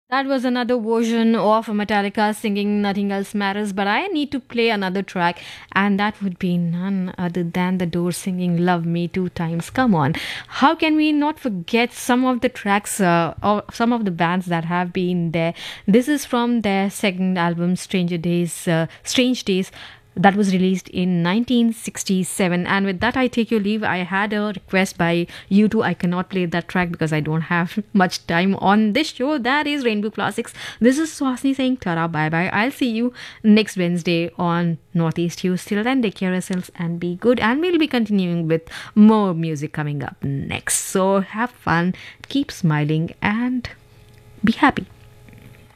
That was another version of Metallica singing Nothing Else Matters, but I need to play another track, and that would be none other than The Doors singing Love Me Two Times. Come on. How can we not forget some of the tracks or some of the bands that have been there? This is from their second album, Strange Days, that was released in 1967. And with that, I take your leave. I had a request by you two. I cannot play that track because I don't have much time on this show. That is Rainbow Classics. This is Swasni saying Tara, bye bye. I'll see you next Wednesday on Northeast News. Till then, take care of yourselves and be good. And we'll be continuing with more music coming up next. So have fun, keep smiling, and be happy.